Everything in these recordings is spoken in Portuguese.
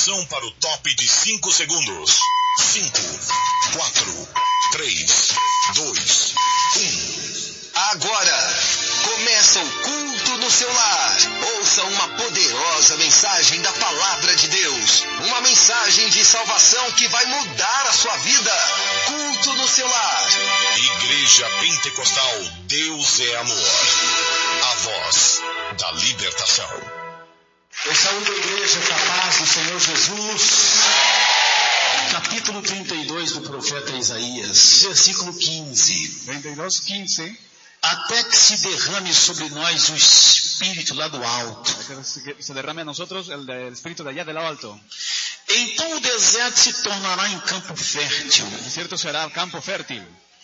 Atenção para o top de 5 segundos. 5, 4, 3, 2, 1. Agora, começa o culto no seu lar. Ouça uma poderosa mensagem da Palavra de Deus. Uma mensagem de salvação que vai mudar a sua vida. Culto no seu lar. Igreja Pentecostal Deus é Amor. A voz da libertação. Eu saúdo a igreja com a paz do Senhor Jesus. Capítulo 32 do profeta Isaías, versículo 15. 32:15. Até que se derrame sobre nós o Espírito lá do alto. Que se derrame a nosotros el Espíritu de allá del alto. Então o deserto se tornará em campo fértil. El desierto será campo fértil.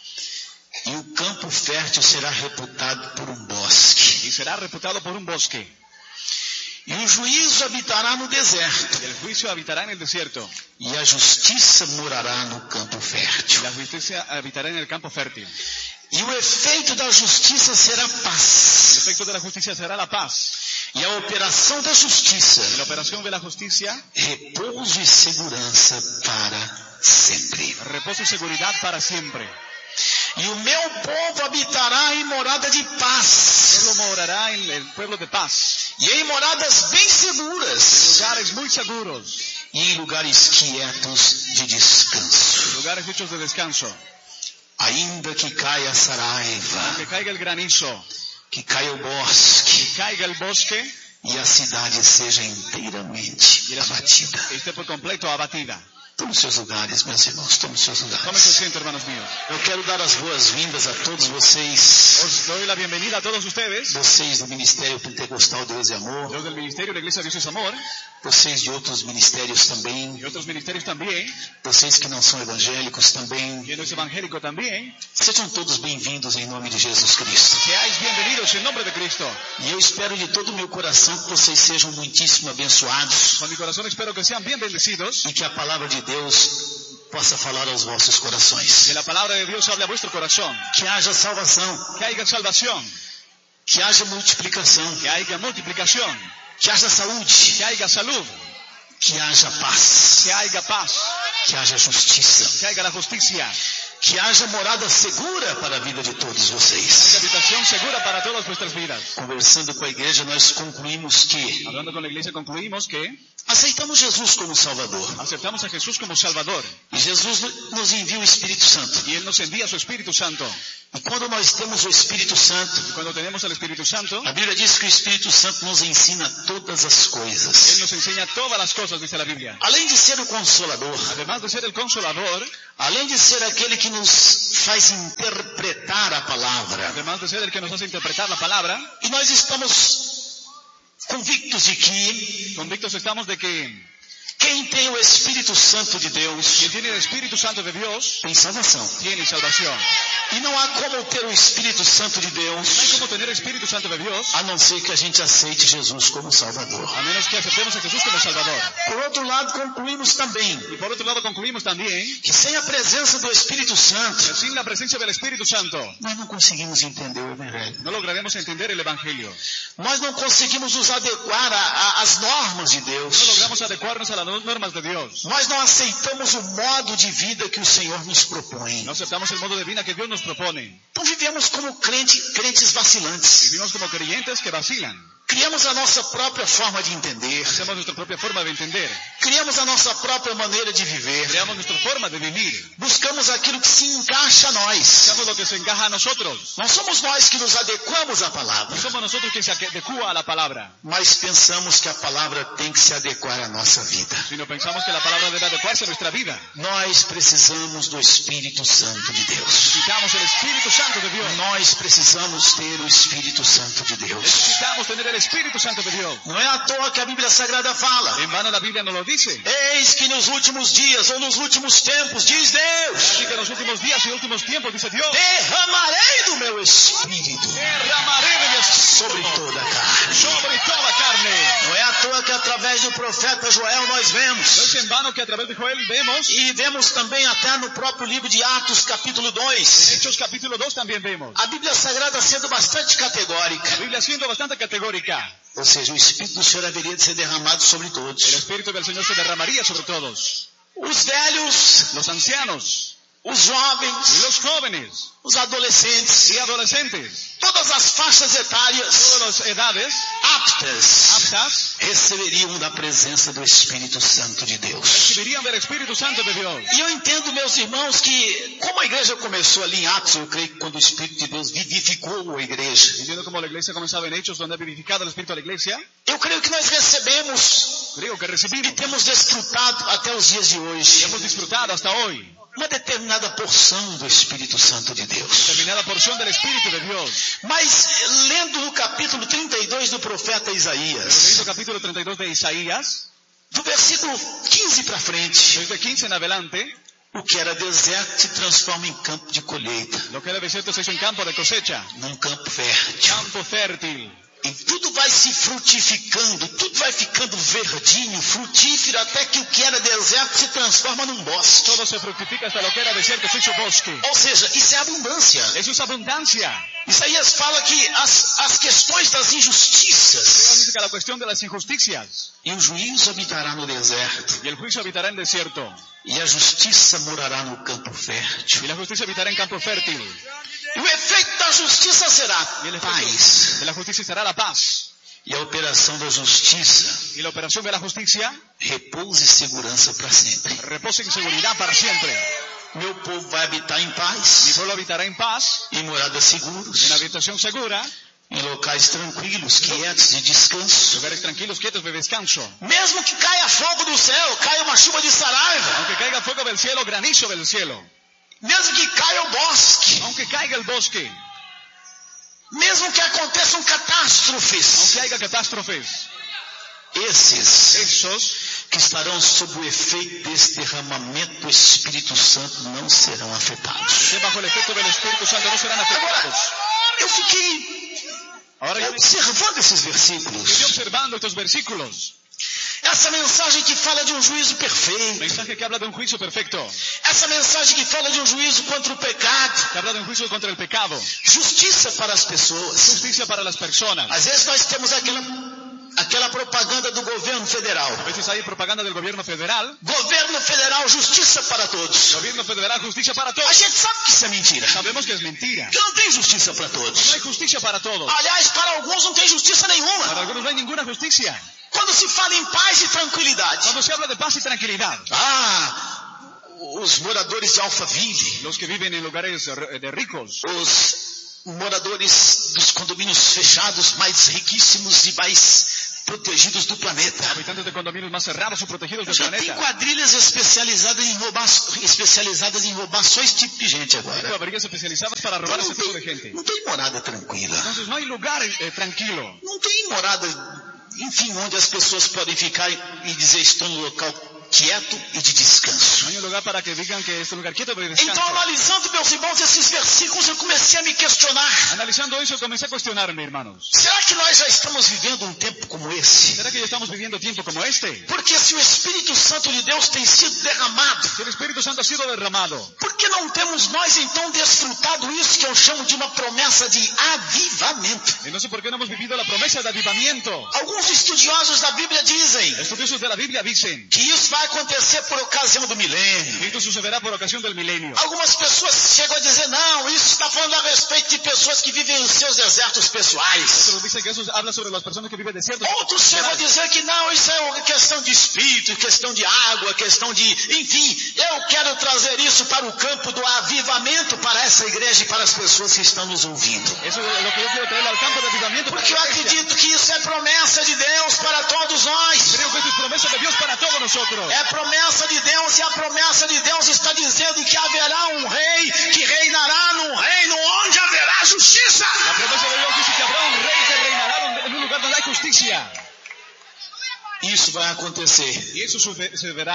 E o campo fértil será reputado por um bosque. Y será reputado por un bosque. E o juízo habitará no deserto. Y el juicio habitará en el desierto. E a justiça morará no campo Y fértil. la justicia habitará en el campo fértil. E o efeito da justiça será El paz. efecto de la justicia será la paz. E a operação da justiça, Y la operación de la justicia, repouso e segurança para sempre. reposo y seguridad para siempre. E o meu povo habitará em morada de El paz. pueblo morará en el pueblo de paz. E em moradas bem seguras. Lugares muy seguros. E em lugares quietos de descanso. Lugares hechos de descanso. Ainda que caia a saraiva, Que caiga el granizo. que caia o bosque, Que caiga el bosque. e a cidade seja inteiramente Y la ciudad abatida. esté por completo abatida. Tome seus lugares, meus irmãos, tome seus Tome su lugares. asiento, hermanos míos. Eu quero dar as boas-vindas a todos vocês, Os doy la bienvenida a todos ustedes, vocês do Ministério Pentecostal Deus e Amor, los del Ministerio de la Iglesia Dios es Amor, vocês de outros ministérios também, y otros ministerios también, vocês que não são evangélicos também. y no es evangélico también. Sejam todos bem-vindos em nome de Jesus Cristo. Seáis bienvenidos en nombre de Cristo. E eu espero de todo o meu coração que vocês sejam muitíssimo abençoados Con mi corazón espero que sean bien bendecidos, e que a palavra de Deus possa falar aos vossos corações. que la palabra de Dios hable a vuestro corazón, Que haja salvação, que haya salvación, que haja multiplicação, que haya multiplicación, que haja saúde, que haya salud, que haja paz, que haya paz, que haja justiça, que haya la justicia, que haja morada segura para a vida de todos que haya vocês. habitación segura para todas vuestras vidas. Conversando com a igreja, nós concluímos que Hablando con la iglesia concluimos que aceitamos Jesus como Salvador. aceptamos a Jesús como Salvador, E Jesus nos envia o Espírito Santo. y Él nos envía su Espíritu Santo. E quando nós temos o Espírito Santo, Y cuando tenemos al Espíritu Santo, a Bíblia diz que o Espírito Santo nos ensina todas as Él coisas. nos enseña todas las cosas, dice la Biblia. Além de ser o Consolador, Además de ser el Consolador, além de ser aquele que nos faz interpretar a palavra, además de ser el que nos hace interpretar la palabra, e nós estamos convictos de que convictos estamos de que quem tem o Espírito Santo de Deus quien tiene el Espíritu Santo de Dios tem salvação. tiene salvación. E não há como ter o Espírito Santo de Deus No hay como tener el Espíritu Santo de Dios a não ser que a gente aceite Jesus como Salvador. a menos que aceptemos a Jesús como Salvador. Por outro lado, concluímos também Y por otro lado concluimos también que sem a presença do Espírito Santo, que sin la presencia del Espíritu Santo nós não conseguimos entender o Evangelho. no lograremos entender el Evangelio. Nós não conseguimos nos adequar às normas de No Deus. logramos adecuarnos a las normas de Dios. Nós não aceitamos o modo de vida que o Senhor nos propõe. No aceptamos el modo de vida que Dios nos propone. Então vivemos como crentes vacilantes. Vivimos como creyentes que vacilan. Criamos a nossa própria forma de entender. Hacemos nuestra propia forma de entender. Criamos a nossa própria maneira de viver. Creamos nuestra forma de vivir. Buscamos aquilo que se encaixa a nós. Hacemos lo que se encaja a nosotros. Não somos nós que nos adequamos à palavra, No somos nosotros quien se adecua a la palabra, mas pensamos que a palavra tem que se adequar à nossa vida. sino pensamos que la palabra debe adecuarse a nuestra vida. Nós precisamos do Espírito Santo de Deus. Necesitamos el Espíritu Santo de Dios. Nós precisamos ter o Espírito Santo de Deus. Necesitamos tener el Espíritu Santo de Dios. Não é à toa que a Bíblia Sagrada fala: En vano la Biblia nos lo dice. eis que nos últimos dias ou nos últimos tempos, diz Deus, Así que en los últimos días y últimos tiempos, dice Dios, derramarei do meu Espírito derramaré de mi sobre Espíritu toda a carne. sobre toda carne. Não é à toa que através através do profeta Joel nós vemos. No es en vano que a través de Joel vemos, E vemos também até no próprio livro de Atos, capítulo en 2. Hechos capítulo 2 también vemos. A Bíblia Sagrada sendo bastante La categórica. Biblia siendo bastante categórica. Ou seja, o Espírito do Senhor haveria de ser derramado sobre El todos. Espíritu del Señor se derramaría sobre todos. Os velhos, Los ancianos, os jovens, y los jóvenes, os adolescentes, y adolescentes, todas as faixas etárias todas las edades aptas aptas, receberiam da presença do Espírito Santo de Deus. recibirían del Espíritu Santo de Dios. E eu entendo, meus irmãos, que como a igreja começou ali em Atos, eu creio que quando o Espírito de Deus vivificou a igreja, Entiendo como la iglesia comenzaba en Hechos, donde ha vivificado el Espíritu a la iglesia. eu creio que nós recebemos Creo que e recibimos temos desfrutado até os dias de y hoje hemos disfrutado hasta hoy uma determinada porção do Espírito Santo de Deus. determinada porción del Espíritu de Dios. Mas lendo no capítulo 32 do profeta Pero Isaías, leído capítulo 32 de Isaías, do versículo 15 para frente, desde 15 en adelante, o que era deserto se transforma em campo de colheita, lo que era desierto se hizo en campo de cosecha, num campo fértil. campo fértil. E tudo vai se frutificando, tudo vai ficando verdinho, frutífero, até que o que era deserto se transforma num bosque. Todo se fructifica hasta lo que era desierto se hizo bosque. Ou seja, isso é abundância. Eso es abundancia. Isaías fala que as questões das Dios injustiças dice que la cuestión de las injusticias e o juízo habitará no deserto, y el juicio habitará en desierto e a justiça morará no campo fértil. y la justicia habitará en campo fértil. E o efeito da justiça será Y el paz. efecto de la justicia será la paz. E a operação da justiça, Y la operación de la justicia repouso e segurança para sempre. reposa en seguridad para siempre. Meu povo vai habitar em Mi paz, pueblo habitará en paz, em moradas seguras, en habitación segura, em locais tranquilos, quietos, de descanso. lugares tranquilos, quietos de descanso. Mesmo que caia fogo do céu, caia uma chuva de saraiva, Aunque caiga fuego del cielo, granizo del cielo. mesmo que caia o bosque, Aunque caiga el bosque, mesmo que aconteçam aunque catástrofes, haya catástrofes, esses esos que estarão sob o efeito desse derramamento do Espírito Santo não serão afetados. que bajo el efecto del Espíritu Santo no serán afectados. Eu fiquei Ahora yo observando esses estoy versículos. observando estos versículos. Essa mensagem que fala de um juízo perfeito. Mensaje que habla de un juicio perfecto, Essa mensagem que fala de um juízo contra o pecado. que habla de un juicio contra el pecado, Justiça para as pessoas. justicia para las personas. Às vezes nós temos aquela propaganda do governo federal. A veces hay propaganda del gobierno federal, Governo federal, justiça para todos. gobierno federal, justicia para A todos. gente sabe que isso é mentira. Sabemos que es mentira. Que não tem justiça para No todos. hay justicia para todos. Aliás, para alguns não tem justiça Para nenhuma. algunos no hay ninguna justicia. Quando se fala em paz e tranquilidade. Cuando se habla de paz y tranquilidad, Os moradores de Alphaville, los que viven en lugares de ricos, os moradores dos condomínios fechados mais riquíssimos e mais protegidos do planeta. habitantes de condominios más cerrados o protegidos del Já tem planeta. quadrilhas especializadas em roubar só esse tipo de gente agora. Cuadrillas especializadas para robar ese tipo de gente. Não tem morada tranquila. Entonces no hay lugar tranquilo. Não tem morada, enfim, onde as pessoas podem ficar e dizer estou no local quieto e de descanso. No hay un lugar para que digan que es un lugar quieto de Então, descanso. analisando, meus irmãos, esses versículos, eu comecei a me questionar. Analizando eso, comencé a cuestionarme, hermanos. Será que nós já estamos vivendo um tempo como esse? ¿Será que ya estamos viviendo tiempo como este? Porque se o Espírito Santo de Deus tem sido derramado, Si el Espíritu Santo ha sido derramado, por que não temos nós então desfrutado isso que eu chamo de uma promessa de avivamento? entonces ¿por qué no hemos vivido la promesa de avivamiento? Alguns estudiosos da Bíblia dizem Estudiosos de la Biblia dicen que isso vai acontecer por ocasião do milênio. que esto sucederá por ocasión del milenio. Algumas pessoas chegam a dizer, não, isso está falando a respeito de pessoas que vivem os seus desertos pessoais. Otros dicen que eso habla sobre las personas que viven desiertos. Outros chegam a dizer que não, isso é uma questão de espírito, questão de água, questão de... Enfim, eu quero trazer isso para o campo do avivamento para essa igreja e para as pessoas que estão nos ouvindo. Eso es lo que yo quiero traer al campo de avivamiento. para Porque eu la iglesia. acredito que isso é promessa de Deus para todos nós. Creo que esto es promesa de Dios para todos nosotros. É promessa de Deus e a promessa de Deus está dizendo que haverá um rei que reinará num reino onde haverá justiça. La promesa de Dios dice que habrá un rey que reinará en un lugar donde hay justicia. Isso vai acontecer. Y eso sucederá.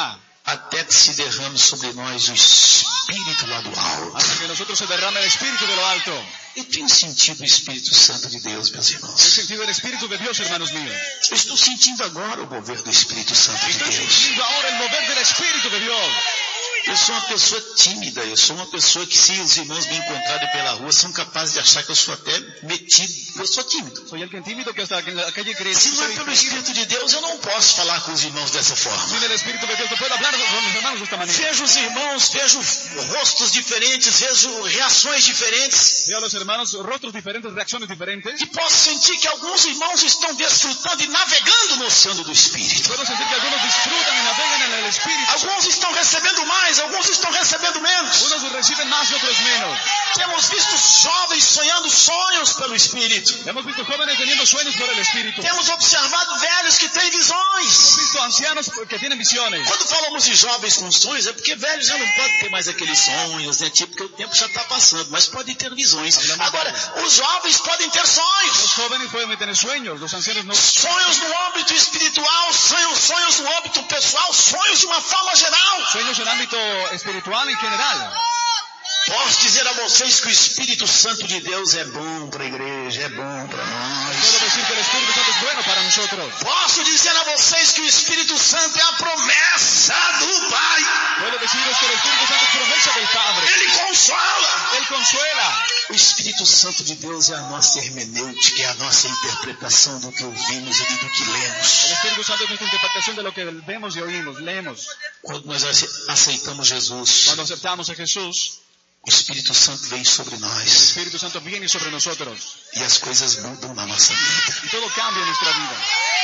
até que se derrame sobre nós o Espírito lá do alto. hasta que nosotros se derrame el Espíritu de lo alto. Eu tenho sentido o Espírito Santo de Deus, meus He irmãos. sentido el Espíritu de Dios, hermanos míos. Eu estou sentindo agora o mover do Espírito Santo de Estoy Deus. sintiendo ahora el mover del Espíritu de Dios. Eu sou uma pessoa tímida, eu sou uma pessoa que, se os irmãos me encontrarem pela rua, são capazes de achar que eu sou até metido. Eu sou tímido. Soy alguien tímido que hasta en la calle cree. Se não é pelo Espírito de Deus, eu não posso falar com os irmãos dessa forma. Sin el Espíritu de Dios no puedo hablar con mis hermanos de esta manera. Vejo os irmãos, vejo rostos diferentes, vejo reações diferentes. Veo a los hermanos, rostros diferentes, reacciones diferentes. E posso sentir que alguns irmãos estão desfrutando e navegando no oceano do Espírito. Puedo sentir que algunos disfrutan y navegan en el Espíritu. Alguns estão recebendo mais, alguns estão recebendo menos. Unos reciben más y otros menos. Temos visto jovens sonhando sonhos pelo Espírito. Hemos visto jóvenes teniendo sueños por el Espíritu. Temos observado velhos que têm visões. Hemos visto ancianos que tienen visiones. Quando falamos de jovens com sonhos, é porque velhos já não podem ter mais aqueles sonhos, né? Tipo, porque o tempo já está passando, mas podem ter visões. Agora, os jovens podem ter Los sonhos. jóvenes pueden tener sueños, los ancianos no. Sonhos no âmbito espiritual, sonhos no âmbito pessoal, sonhos de uma forma geral. Sueños en ámbito espiritual en general. Posso dizer a vocês que o Espírito Santo de Deus é bom para a igreja, é bom para nós. Puedo decir que el Espíritu Santo es bueno para nosotros. Posso dizer a vocês que o Espírito Santo é a promessa do Pai. Puedo deciros que el Espíritu Santo es promesa del Padre. Ele consola. Él consuela. O Espírito Santo de Deus é a nossa hermenêutica, é a nossa interpretação do que ouvimos e do que El lemos. Espíritu Santo es nuestra interpretación de lo que vemos y oímos, leemos. Quando nós aceitamos Jesus, Cuando aceptamos a Jesús, o Espírito Santo vem sobre el nós Espíritu Santo viene sobre nosotros. e as coisas mudam na nossa vida. Y todo cambia en nuestra vida.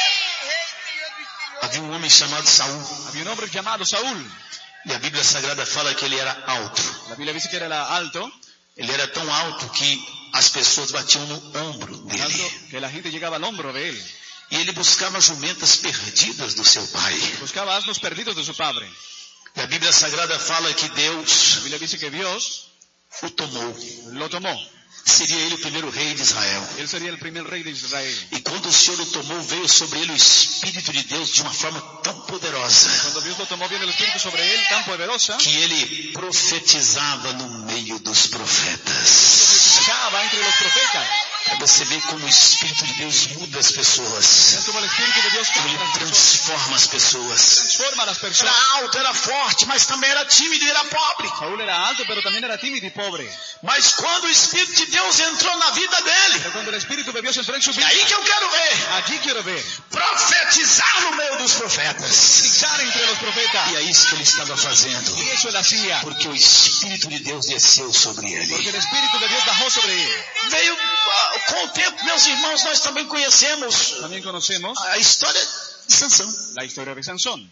Havia um homem chamado Saul Había un hombre llamado Saúl. e a Bíblia Sagrada fala que ele era alto. La Biblia dice que era alto, Ele era tão alto que as pessoas batiam no ombro alto dele. que la gente llegaba al hombro de él. E ele buscava jumentas perdidas do seu pai. Buscaba asnos perdidos de su padre. E a Bíblia Sagrada fala que Deus La Biblia dice que Dios o tomou. lo tomó. Seria ele o primeiro rei de Israel. Él sería el primer rey de Israel. E quando o Senhor o tomou, veio sobre ele o Espírito de Deus de uma forma tão poderosa Cuando Dios lo tomó bien el Espíritu sobre él, tan poderosa, que ele profetizava no meio dos profetas. profetizaba entre los profetas. Para você ver como o Espírito de Deus muda as pessoas. Es como el Espíritu de Dios Como cambia ele las personas, transforma as pessoas. transforma a las personas. Era alto, era forte, mas também era tímido e era pobre. Saúl era alto, pero también era tímido y pobre. Mas quando o Espírito de Deus entrou na vida dele, Pero cuando el Espíritu de Dios entró en su é vida, aí que eu quero ver. allí quiero ver, Profetizar no meio dos profetas. profetizar entre los profetas. E é isso que ele estava fazendo. Y eso él hacía, Porque o Espírito de Deus desceu sobre porque ele. el Espíritu de Dios bajó sobre él. Veio com o tempo, meus irmãos, nós também conhecemos También conocemos a história de Sansão. la historia de Sansón.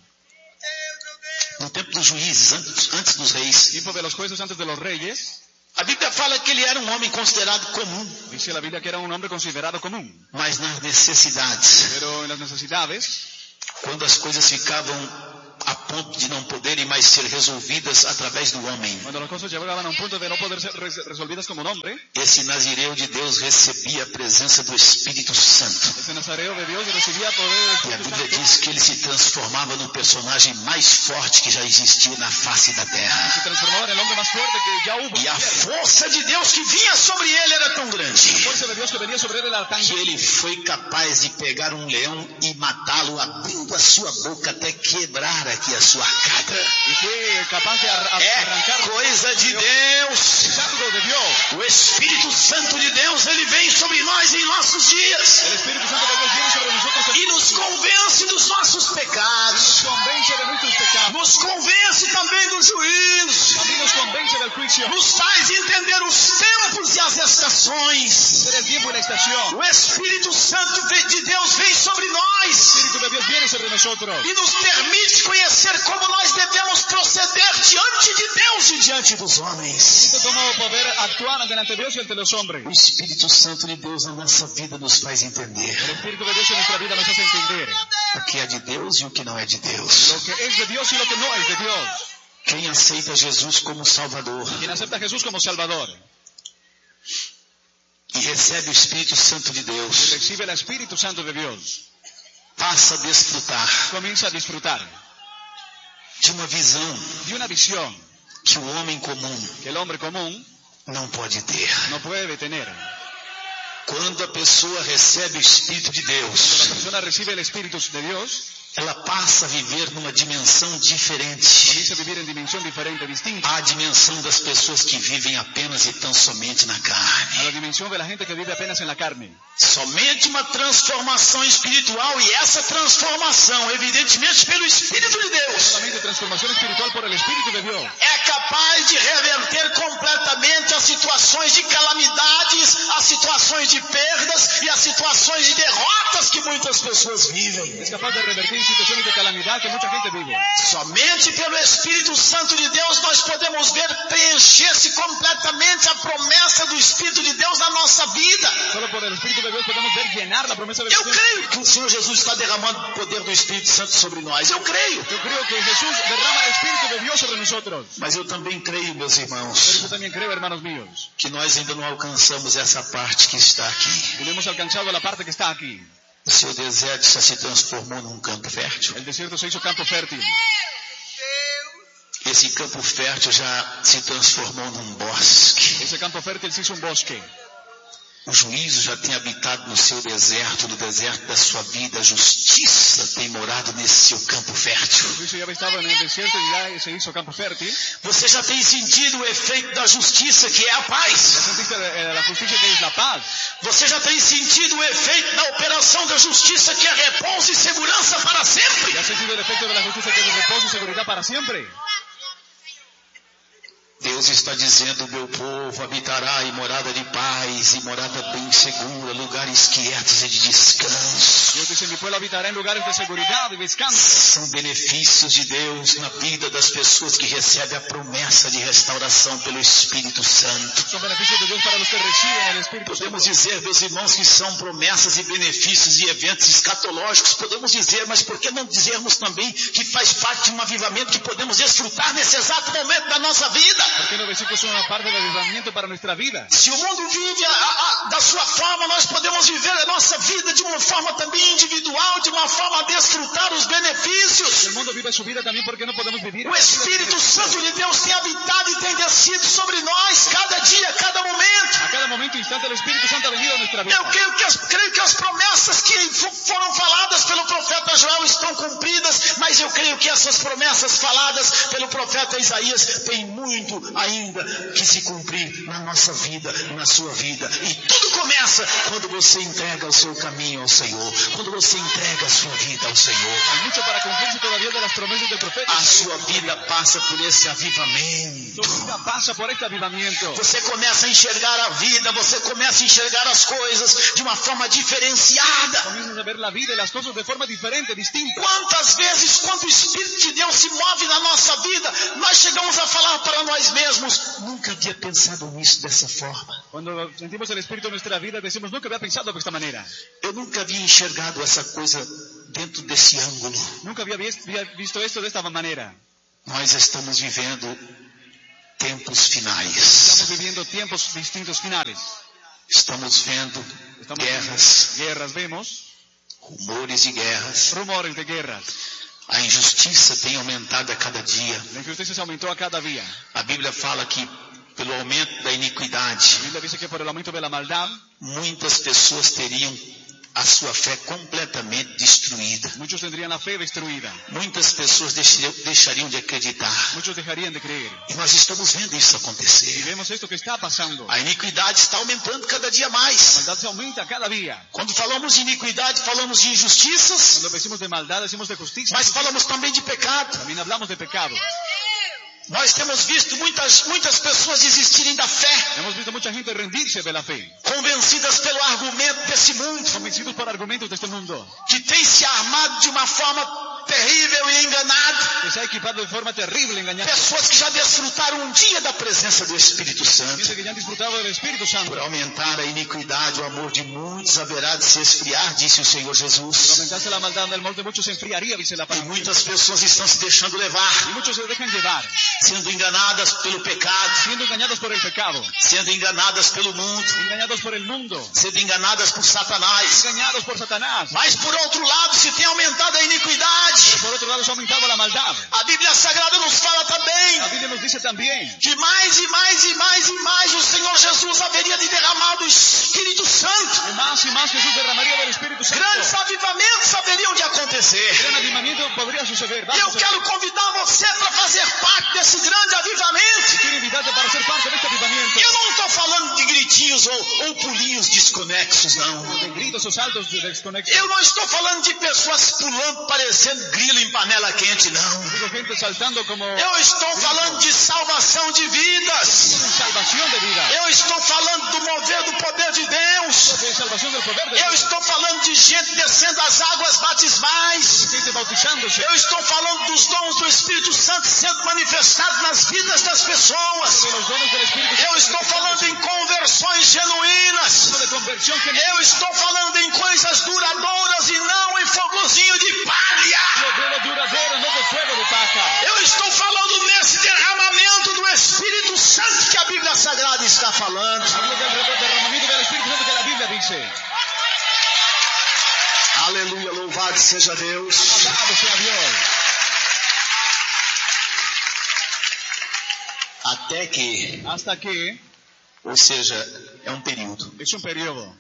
No tempo dos juízes, antes dos reis. Tiempo de los jueces antes de los reyes, A Bíblia fala que ele era um homem considerado comum, dice la Biblia que era un hombre considerado común. mas nas necessidades, Pero en las necesidades, quando as coisas ficavam a ponto de não poderem mais ser resolvidas através do homem, cuando las cosas llegaban a un punto de no poder ser resolvidas como un hombre, esse nazireu de Deus recebia a presença do Espírito Santo. ese nazareo de Dios recibía poder del E a Espíritu Bíblia Santo. diz que ele se transformava no personagem mais forte que já existiu na face da terra. Se transformaba en el hombre más fuerte que ya hubo. E a força de Deus que vinha sobre ele era tão La grande fuerza de Dios que venía sobre él era tan que ele foi capaz de pegar um leão e matá-lo, abrindo a sua boca até quebrar aqui a sua arcada. y fue capaz de É arrancar coisa de Deus. el algo de Dios. O Espírito Santo de Deus, ele vem sobre nós em nossos dias El Espíritu Santo de Dios viene sobre nosotros e nos convence dos nossos nos pecados. convence de nuestros pecados. Nos convence também do juízo. También nos convence del juicio. Nos faz entender os tempos e as estações. Ser el tiempo y la estación. O Espírito Santo de Deus vem sobre El nós Espíritu de Dios viene sobre nosotros. e nos permite conhecer como nós devemos proceder diante de Deus e diante dos homens. Cómo poder actuar delante de Dios y ante los hombres. O Espírito Santo de Deus na nossa vida nos faz entender El Espíritu de Dios en nuestra vida nos hace entender o que é de Deus e o que não é de Deus. lo que es de Dios y lo que no es de Dios. Quem aceita Jesus como Salvador Quien acepta a Jesús como Salvador e recebe o Espírito Santo de y Deus recibe el Espíritu Santo de Dios, passa a desfrutar comienza a disfrutar de uma visão de una visión que o homem comum que el hombre común não pode ter. no puede tener. Quando a pessoa recebe o Espírito de Cuando la Deus, persona recibe el Espíritu de Dios, ela passa a viver numa dimensão diferente. comienza a vivir en dimensión diferente, distinta, A dimensão das pessoas que vivem apenas e tão somente na a carne. la dimensión de la gente que vive apenas en la carne. Somente uma transformação espiritual, e essa transformação, evidentemente pelo Espírito de Deus, Solamente transformación espiritual por el Espíritu de Dios é capaz de reverter completamente as situações de calamidades, as situações de perdas e as situações de derrotas que muitas pessoas vivem. es capaz de revertir situaciones de calamidad que mucha gente vive. Somente pelo Espírito Santo de Deus nós podemos ver preencher-se completamente a promessa do Espírito de Deus na nossa vida. Solo por el Espíritu de Dios podemos ver llenar la promesa de Eu Dios. creio que o Senhor Jesus está derramando o poder do Espírito Santo sobre nós. Eu creio. Yo creo que Jesús derrama el Espíritu de Dios sobre nosotros. Mas eu também creio, meus Pero irmãos, yo también creo, hermanos míos, que nós ainda não alcançamos essa parte que está aqui. que no hemos alcanzado la parte que está aquí. O seu deserto já se transformou num campo fértil. El desierto se hizo campo fértil. Esse campo fértil já se transformou num bosque. Ese campo fértil se hizo un bosque. O juízo já tem habitado no seu deserto, no deserto da sua vida. A justiça tem morado nesse seu campo fértil. El juicio ya estaba en el desierto y ya se hizo campo fértil. Você já tem sentido o efeito da justiça, que é a paz. Ya sentiste la justicia que es la paz. Você já tem sentido o efeito da operação da justiça, que é repouso e segurança para sempre. Ya has sentido el efecto de la justicia que es reposo y seguridad para siempre. Deus está dizendo: meu povo habitará em morada de paz, e morada bem segura, lugares quietos e de descanso. Dios dice, mi pueblo habitará en lugares de seguridad y descanso. São benefícios de Deus na vida das pessoas que recebem a promessa de restauração pelo Espírito Santo. Son beneficios de Dios para los que reciben el Espíritu Santo. Podemos dizer, meus irmãos, que são promessas e benefícios e eventos escatológicos. Podemos dizer, mas por que não dizermos também que faz parte de um avivamento que podemos desfrutar nesse exato momento da nossa vida? ¿Por qué los versículos son una parte del avivamiento para nuestra vida? Se o mundo vive da sua forma, nós podemos viver a nossa vida de uma forma também individual, de uma forma a desfrutar os Si benefícios. el mundo vive su vida también, ¿por qué no podemos vivir? O Espírito Santo de Deus tem habitado e tem descido sobre nós cada dia, cada momento. A cada momento e instante el Espíritu Santo ha venido a nuestra vida. Eu creio que as promessas que foram faladas pelo profeta Joel estão cumpridas, mas eu creio que essas promessas faladas pelo profeta Isaías têm muito ainda que se cumprir na nossa vida, na sua vida. E tudo começa quando você entrega o seu caminho ao Senhor, quando você entrega a sua vida ao Senhor. Hay mucho para cumplirse todavía de las promesas del profeta. A sua vida passa por esse avivamento. Tu vida pasa por este avivamiento. Você começa a enxergar a vida, você começa a enxergar as coisas de uma forma diferenciada. Comienzas a ver la vida y las cosas de forma diferente, distinta. Quantas vezes, quando o Espírito de Deus se move na nossa vida, nós chegamos a falar para nós mesmos: nunca havia pensado nisso dessa forma. Cuando sentimos el Espíritu en nuestra vida, decimos, nunca había pensado de esta manera. Eu nunca havia enxergado essa coisa dentro desse ângulo. Nunca había visto esto de esta manera. Nós estamos vivendo tempos finais. Estamos viviendo tiempos distintos finales. Estamos vendo Estamos guerras, viendo guerras, vemos rumores de guerras. rumores de guerras. A injustiça tem aumentado a cada dia. La injusticia se aumentó a cada día. A Bíblia fala que pelo aumento da iniquidade, La Biblia dice que por el aumento de la maldad, muitas pessoas teriam a sua fé completamente destruída. muchos tendrían la fe destruida. Muitas pessoas deixariam de acreditar. Muchos dejarían de creer. E nós estamos vendo isso Y acontecer. vemos esto que está pasando. A iniquidade está aumentando cada dia La mais. maldad se aumenta cada día. Quando falamos de iniquidade, falamos de injustiças, Cuando decimos de maldad, decimos de justicia. mas falamos também de pecado. También hablamos de pecado. Nós temos visto muitas pessoas desistirem da fé, Hemos visto mucha gente rendirse de la fe, convencidas pelo argumento desse mundo, convencidos por argumentos de este mundo, que tem se armado de uma forma terrível e enganado. que se ha equipado de forma terrible, engañando. Pessoas que já desfrutaram um dia da presença do Espírito Santo. Gente que ya han disfrutado del Espíritu Santo. Por aumentar a iniquidade, o amor de muitos haverá de se esfriar, disse o Senhor Si Jesus. aumentase la maldad, el amor de muchos se enfriaría, dice la E palabra. muitas pessoas estão se deixando levar, Y muchos se dejan llevar, sendo enganadas pelo pecado, siendo engañados por el pecado, sendo enganadas pelo mundo, engañados por el mundo, sendo enganadas por Satanás. engañados por Satanás. Mas por outro lado, se tem aumentado a iniquidade, Por otro lado, pecados ha aumentado la maldad. A Bíblia Sagrada nos fala também La Biblia nos dice también que mais e mais e mais e mais o Senhor Jesus haveria de derramar do Espírito Santo. que más y más Jesús derramaría del Espíritu Santo. Grandes avivamentos haveriam de acontecer. Gran avivamiento podría suceder. Va a E eu suceder. quero convidar você para fazer parte desse grande avivamento. Quiero invitarte para ser parte de este avivamiento. Eu não estou falando de gritinhos ou pulinhos desconexos, não. De gritos o saltos de desconexión. Eu não estou falando de pessoas pulando parecendo grilo em panela quente, não. Digo gente saltando como Eu estou falando de salvação de vidas. salvación de vida. Eu estou falando do mover do poder de Deus. De salvación del poder de Eu Dios. estou falando de gente descendo as águas batismais. Gente bautizándose. Eu estou falando dos dons do Espírito Santo sendo manifestados nas vidas das pessoas. De los dones del Espíritu Santo. Eu estou falando em conversões genuínas. de conversión genuina. Eu estou falando em coisas duradouras e não em fogozinho de palha. Lo duradero, no de fuego de paja. Eu estou falando nesse derramamento do Espírito Santo que a Bíblia Sagrada está falando. Hablo del derramamiento del Espíritu Santo que la Biblia dice. Aleluia, louvado seja Deus. Alabado sea Dios. Até que, Hasta que ou seja, é um período. es un periodo.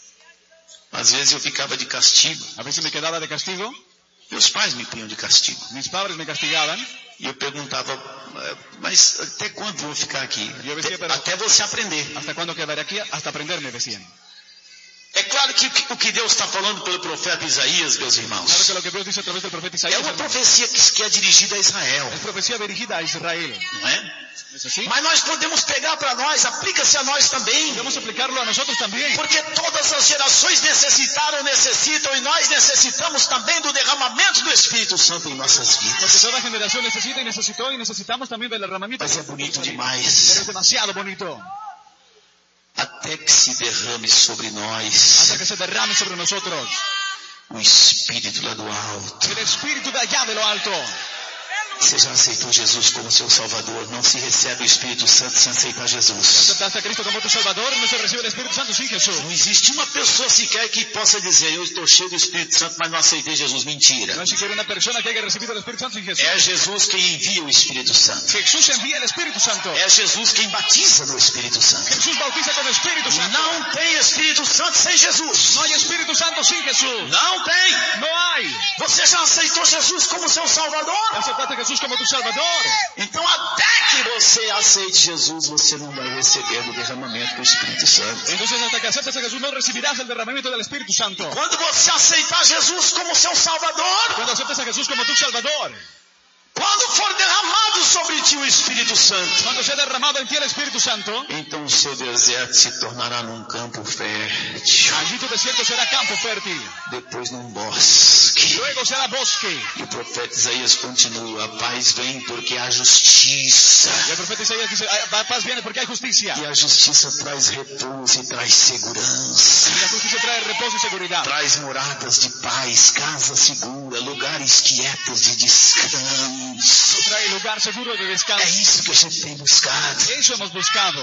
Às vezes eu ficava de castigo. A veces me quedaba de castigo. Meus pais me punham de castigo. Mis padres me castigaban. E eu perguntava, mas até quando vou ficar aqui? Eu decía, pero- Até você aprender. ¿Hasta cuándo quedaré aquí? Hasta aprender, me decían. É claro que o que Deus está falando pelo profeta Isaías, meus Claro irmãos, que lo que Dios dice a través del profeta é Isaías uma hermano, profecia que é dirigida a Israel, es profecía dirigida a Israel. não é? ¿Es así? Mas nós podemos pegar para nós, aplica-se a nós também. Podemos aplicarlo a nosotros también. Porque todas as gerações necessitaram, necessitam, e nós necessitamos também do derramamento do Espírito Santo em nossas Porque vidas. toda generación necesita y necesitó y necesitamos también del derramamiento. Mas é bonito Pero demais. es demasiado bonito. Até que se derrame sobre Hasta nós que se derrame sobre nosotros o Espírito lá do alto. el Espíritu de allá de lo alto. Você já aceitou Jesus como seu Salvador? Não se recebe o Espírito Santo sem aceitar Jesus. ¿Aceptaste a Cristo como tu Salvador? No se recibe el Espíritu Santo sin Jesús. Não existe uma pessoa sequer que possa dizer, eu estou cheio do Espírito Santo, mas não aceitei Jesus. Mentira. No hay siquiera una persona que haya recibido el Espíritu Santo sin Jesús. É Jesus quem envia o Espírito Santo. Jesús envía el Espíritu Santo. É Jesus quem batiza no Espírito Santo. Jesús bautiza con el Espíritu Santo. Não tem Espírito Santo sem Jesus. No hay Espíritu Santo sin Jesús. Não tem. No hay. Você já aceitou Jesus como seu Salvador? ¿Aceptaste a Jesús como tu Salvador? Então até que você aceite Jesus, você não vai receber o derramamento do Espírito Santo. Entonces hasta que aceptes a Jesús no recibirás el derramamiento del Espíritu Santo. Quando você aceitar Jesus como seu Salvador, Cuando aceptes a Jesús como tu Salvador, quando for derramado sobre ti o Espírito Santo, cuando sea derramado en ti el Espíritu Santo, então o seu deserto se tornará num campo fértil, allí tu desierto será campo fértil, depois num bosque. luego será bosque. E o profeta Isaías continua, a paz vem porque há justiça. Y el profeta Isaías dice, "Ah, paz viene porque hay justicia. E a justiça traz repouso e traz segurança. Y la justicia trae reposo y seguridad. Traz moradas de paz, casa segura, lugares quietos de descanso. Trae lugar seguro de É descanso. isso que a gente tem buscado. Eso hemos buscado.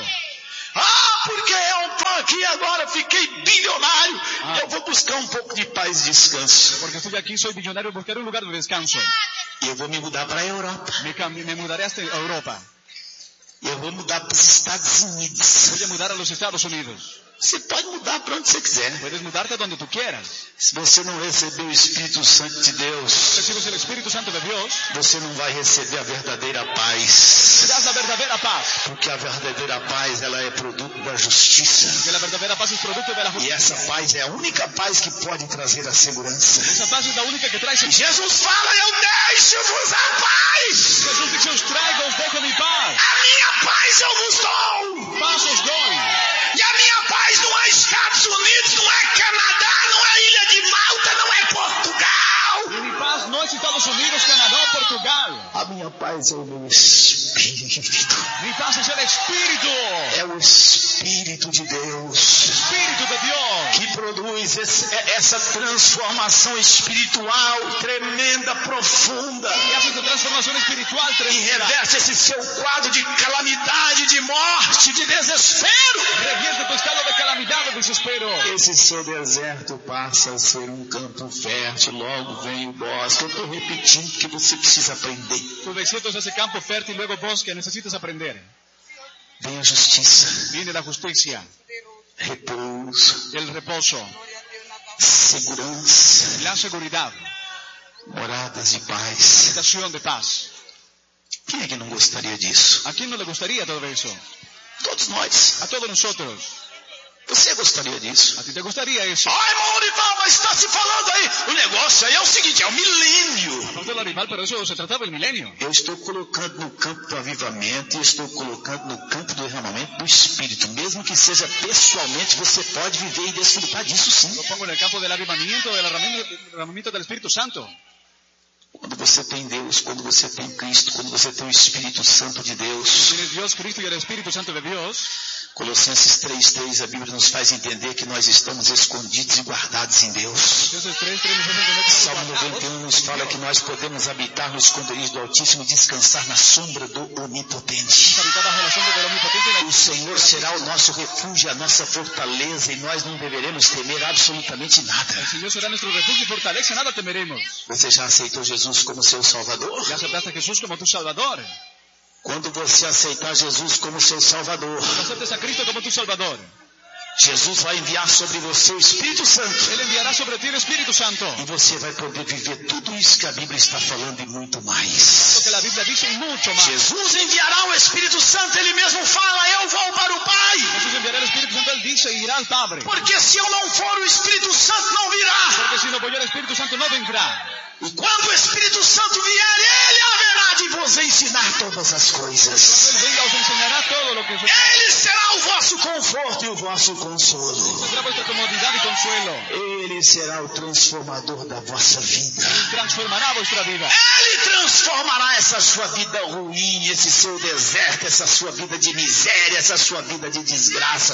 Porque eu tô aqui agora, fiquei bilionário. Eu vou buscar um pouco de paz e descanso. Porque estoy aquí, soy millonario, buscaré un lugar de descanso. E eu vou me mudar para a Europa. Me mudaré hasta Europa. E eu vou mudar para os Estados Unidos. Voy a mudar a los Estados Unidos. Você pode mudar para onde você quiser. Puedes mudarte donde tú quieras. Se você não receber o Espírito Santo de Deus, Recibes el Espíritu Santo de Dios, você não vai receber a verdadeira paz. serás la verdadera paz. Porque a verdadeira paz, ela é produto da justiça. Que la verdadera paz es producto de la E justicia. essa paz é a única paz que pode trazer a segurança. Esa paz es la única que trae seguridad. Jesus fala, eu deixo-vos a paz. Jesús dice, os traigo, os dejo mi paz. A minha paz eu vos dou. Paz os doy. E a minha paz não é Estados Unidos, não é Canadá, não é Ilha de Malta, não é Portugal. Y mi paz no es Estados Unidos, Canadá o Portugal. A minha paz é o meu Espírito. Mi paz es el Espíritu. É o Espírito Espírito de Deus, Espíritu de Dios, que produz essa transformação espiritual tremenda, profunda, que hace esta transformación espiritual e tremenda, reverte esse seu quadro de calamidade, de morte, de desespero. revierte tu estado de calamidad, de desespero. Esse seu deserto passa a ser um campo fértil, logo vem o bosque. Eu estou repetindo que você precisa aprender. Tu desierto es ese campo fértil, luego bosque, necesitas aprender. Vem a justiça, Viene la justicia, repouso, el reposo, segurança, la seguridad, moradas de paz. habitación de paz. Quem é que não gostaria disso? ¿A quién no le gustaría todo eso? Todos nós. A todos nosotros. Você gostaria disso? ¿A ti te gustaría eso? Ai, irmão Orival, mas está se falando aí. O negócio aí é o seguinte, é o milênio. No te lo rival, pero eso se trataba del milenio. Eu estou colocando no campo do avivamento e estou colocando no campo do derramamento do Espírito. Mesmo que seja pessoalmente, você pode viver e desfrutar disso sim. Lo pongo en el campo del avivamiento, del derramamiento del Espíritu Santo. Quando você tem Deus, quando você tem Cristo, quando você tem o Espírito Santo de Deus. Tienes Dios, Cristo y el Espíritu Santo de Dios. Colossenses 3:3, a Bíblia nos faz entender que nós estamos escondidos e guardados em Deus. Entonces 3:3 nos hace entender que Salmo estamos 91 nos fala que nós podemos habitar no esconderijo do Altíssimo e descansar na sombra do Onipotente. habitados bajo la sombra del Omnipotente y la O Senhor será o nosso refúgio, a nossa fortaleza, e nós não deveremos temer absolutamente nada. El Señor será nuestro refugio y fortaleza, nada temeremos. Você já aceitou Jesus como seu Salvador? Ya aceptaste a Jesús como tu Salvador. Quando você aceitar Jesus como seu Salvador, Cuando aceptes a Cristo como tu Salvador, Jesus vai enviar sobre você o Espírito Santo. Él enviará sobre ti el Espíritu Santo. E você vai poder viver tudo isso que a Bíblia está falando e muito mais. Lo que la Biblia dice y mucho más. Jesus enviará o Espírito Santo, Ele mesmo fala, eu vou para o Pai. Jesús enviará el Espíritu Santo, Él dice, y irá al Padre. Porque se eu não for, o Espírito Santo não virá. Porque si no voy yo, el Espíritu Santo no vendrá. E quando o Espírito Santo vier, Ele haverá de vos ensinar todas as coisas. Cuando Él venga, os enseñará todo lo que es. Ele será o vosso conforto e o vosso consolo. Será vuestra comodidad y consuelo. Ele será o transformador da vossa vida. Él transformará vuestra vida. Ele transformará essa sua vida ruim, esse seu deserto, essa sua vida de miséria, essa sua vida de desgraça.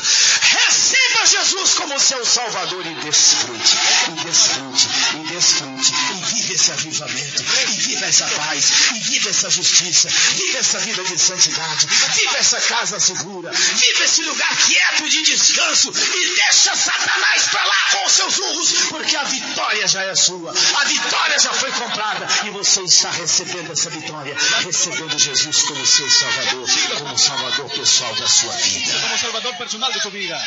Receba Jesus como seu Salvador e desfrute, e desfrute, e desfrute, e vive esse avivamento, e viva essa paz, e viva essa justiça, viva essa vida de santidade, viva essa casa segura, viva esse lugar quieto de descanso, e deixa Satanás pra lá com os seus urros, porque a vitória já é sua, a vitória já foi comprada, e você está recebendo essa vitória, recebendo Jesus como seu Salvador, como Salvador pessoal da sua vida. Como Salvador personal de tu vida.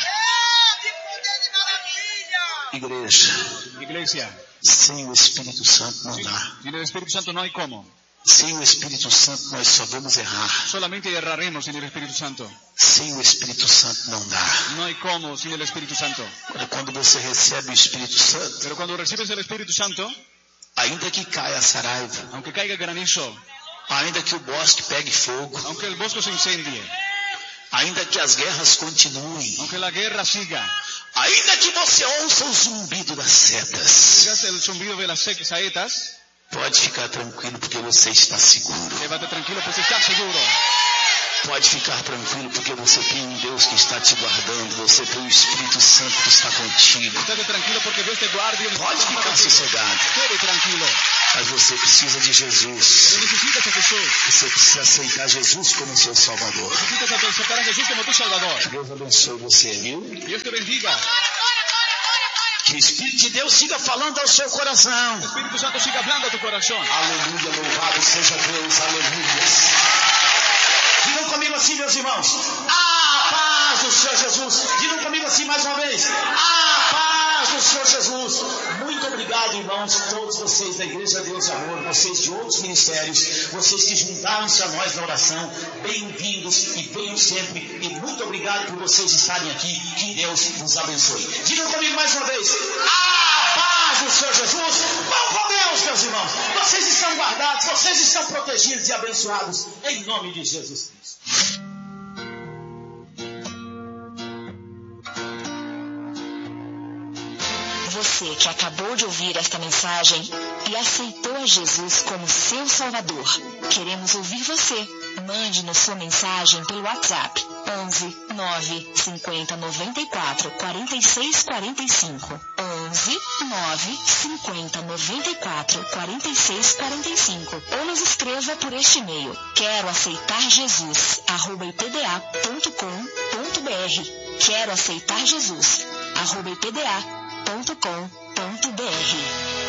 Igreja, Iglesia, sem o Espírito Santo não dá. sin el Espíritu Santo no hay cómo. Sem o Espírito Santo nós só vamos errar. Solamente erraremos sin el Espíritu Santo. Sem o Espírito Santo não dá. No hay cómo sin el Espíritu Santo. Quando você recebe o Espírito Santo, Pero cuando recibes el Espíritu Santo, ainda que caia a saraiva, aunque caiga granizo, ainda que o bosque pegue fogo, aunque el bosque se incendie, ainda que as guerras continuem, aunque la guerra siga, ainda que você ouça o zumbido das setas, oigas el zumbido de las saetas, pode ficar tranquilo porque você está seguro. llévate tranquilo, pues estás seguro. Pode ficar tranquilo porque você tem um Deus que está te guardando, você tem o Espírito Santo que está contigo. Estate tranquilo porque Dios te guarda y el Pode Espíritu ficar Santo sossegado, quede tranquilo. mas você precisa de Jesus. Pero necesitas a Jesús. Você precisa aceitar Jesus como seu Salvador. Necesitas aceptar a Jesús como tu Salvador. Deus abençoe você, viu? Dios te bendiga. Que o Espírito de Deus siga falando ao seu coração. El Espíritu Santo siga hablando a tu corazón. Aleluia, louvado seja Deus, aleluia. Digam comigo assim, meus irmãos. A paz do Senhor Jesus. Digam comigo assim mais uma vez. A paz do Senhor Jesus. Muito obrigado, irmãos, todos vocês da Igreja Deus e Amor, vocês de outros ministérios, vocês que juntaram-se a nós na oração. Bem-vindos e venham sempre. E muito obrigado por vocês estarem aqui. Que Deus nos abençoe. Digam comigo mais uma vez. A paz do Senhor Jesus. Vão com Deus, meus irmãos. Vocês estão guardados, vocês estão protegidos e abençoados. Em nome de Jesus Cristo. Você que acabou de ouvir esta mensagem e aceitou a Jesus como seu Salvador. Queremos ouvir você. Mande-nos sua mensagem pelo WhatsApp 11 9 50 94 46 45. 11 9 50 94 46 45. Ou nos escreva por este e-mail: quero aceitar Jesus @ipda.com.br. Quero aceitar Jesus @ipda.com.br.